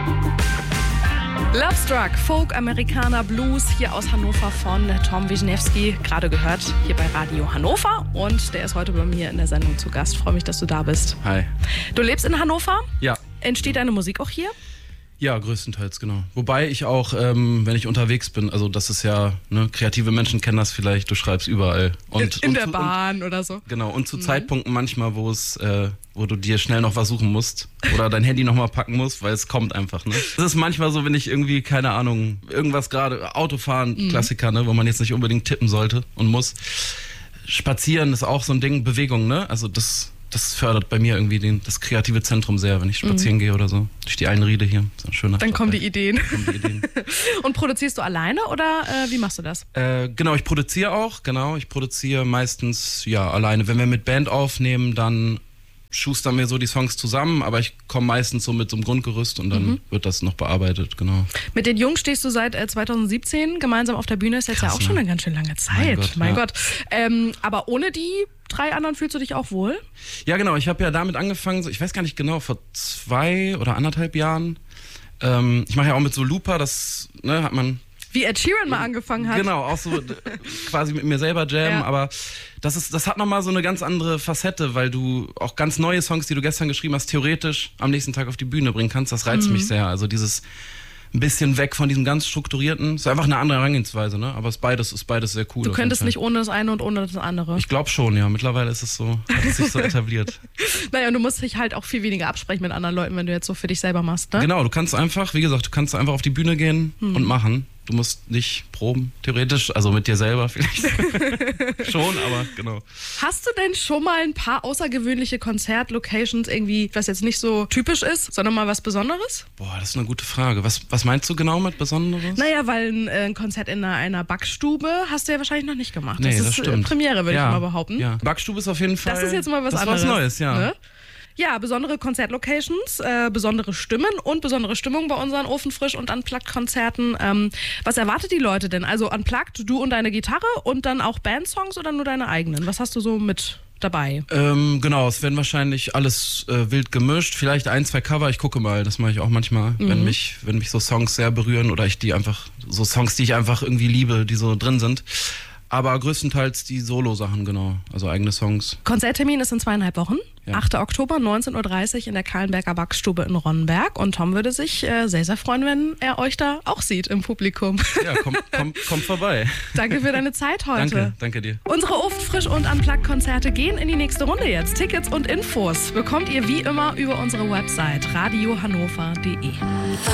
Lovestruck, Folk, Amerikaner, Blues, hier aus Hannover von Tom Wisniewski, gerade gehört hier bei Radio Hannover, und der ist heute bei mir in der Sendung zu Gast. Freue mich, dass du da bist. Hi. Du lebst in Hannover? Ja. Entsteht deine Musik auch hier? Ja, größtenteils, genau. Wobei ich auch, wenn ich unterwegs bin, also das ist ja, ne, kreative Menschen kennen das vielleicht, du schreibst überall. In der Bahn oder so. Genau, und zu Zeitpunkten manchmal, wo du dir schnell noch was suchen musst oder dein Handy nochmal packen musst, weil es kommt einfach, ne. Es ist manchmal so, wenn ich irgendwie, keine Ahnung, irgendwas gerade, Autofahren, Klassiker, ne, wo man jetzt nicht unbedingt tippen sollte und muss. Spazieren ist auch so ein Ding, Bewegung, ne, also das fördert bei mir irgendwie das kreative Zentrum sehr, wenn ich spazieren gehe oder so. Durch die Einriede hier. So ein schöner Dann kommen die Ideen. Ideen. Und produzierst du alleine oder wie machst du das? Genau, ich produziere auch. Genau, ich produziere meistens alleine. Wenn wir mit Band aufnehmen, dann schustern wir so die Songs zusammen, aber ich komme meistens so mit so einem Grundgerüst und dann wird das noch bearbeitet, genau. Mit den Jungs stehst du seit 2017 gemeinsam auf der Bühne, ist jetzt ja auch schon eine ganz schön lange Zeit. Mein Gott. Aber ohne die 3 anderen fühlst du dich auch wohl? Ja, genau, ich habe ja damit angefangen, so, ich weiß gar nicht genau, vor 2 oder 1,5 Jahren. Ich mache ja auch mit so Looper, das hat man... Wie Ed Sheeran mal angefangen hat. Genau, auch so quasi mit mir selber jammen, aber das hat nochmal so eine ganz andere Facette, weil du auch ganz neue Songs, die du gestern geschrieben hast, theoretisch am nächsten Tag auf die Bühne bringen kannst. Das reizt mich sehr. Also dieses ein bisschen weg von diesem ganz strukturierten, ist einfach eine andere Herangehensweise, ne? Aber ist beides sehr cool. Du könntest nicht ohne das eine und ohne das andere. Ich glaube schon, ja. Mittlerweile ist es so, hat es sich so etabliert. Naja, und du musst dich halt auch viel weniger absprechen mit anderen Leuten, wenn du jetzt so für dich selber machst, ne? Genau, du kannst einfach, wie gesagt, einfach auf die Bühne gehen und machen. Du musst nicht proben, theoretisch, also mit dir selber vielleicht. Schon, aber genau. Hast du denn schon mal ein paar außergewöhnliche Konzertlocations irgendwie, was jetzt nicht so typisch ist, sondern mal was Besonderes? Boah, das ist eine gute Frage. Was meinst du genau mit Besonderes? Naja, weil ein Konzert in einer Backstube hast du ja wahrscheinlich noch nicht gemacht. Nee, das ist stimmt. Premiere, würde ich mal behaupten. Ja, Backstube ist auf jeden Fall... Das ist jetzt mal was anderes. Das ist was Neues, ja. Ne? Ja, besondere Konzertlocations, besondere Stimmen und besondere Stimmung bei unseren Ofenfrisch- und Unplugged-Konzerten. Was erwartet die Leute denn? Also Unplugged, du und deine Gitarre und dann auch Bandsongs oder nur deine eigenen? Was hast du so mit dabei? Genau, es werden wahrscheinlich alles wild gemischt. Vielleicht 1, 2 Cover, ich gucke mal. Das mache ich auch manchmal, wenn mich so Songs sehr berühren oder ich die einfach, so Songs, die ich einfach irgendwie liebe, die so drin sind. Aber größtenteils die Solo-Sachen, genau. Also eigene Songs. Konzerttermin ist in 2,5 Wochen. Ja. 8. Oktober, 19:30 Uhr in der Kahlenberger Backstube in Ronnenberg. Und Tom würde sich sehr, sehr freuen, wenn er euch da auch sieht im Publikum. Ja, komm vorbei. Danke für deine Zeit heute. Danke dir. Unsere Ofenfrisch- und Unplugged-Konzerte gehen in die nächste Runde jetzt. Tickets und Infos bekommt ihr wie immer über unsere Website radiohannover.de.